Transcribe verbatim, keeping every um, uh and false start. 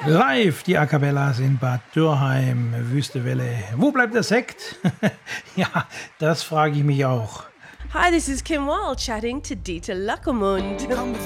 Live die A Cappellas in Bad Dürrheim, Wüstewelle. Wo bleibt der Sekt? Ja, das frage ich mich auch. Hi, this is Kim Wall chatting to Dieter Luckermund.